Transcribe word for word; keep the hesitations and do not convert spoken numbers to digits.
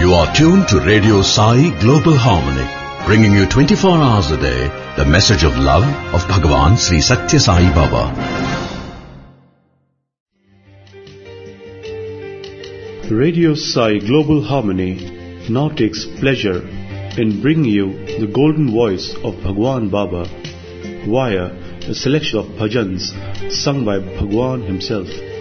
You are tuned to Radio Sai Global Harmony, bringing you twenty-four hours a day the message of love of Bhagavan Sri Satya Sai Baba. Radio Sai Global Harmony now takes pleasure in bringing you the golden voice of Bhagwan Baba via a selection of bhajans sung by Bhagwan himself.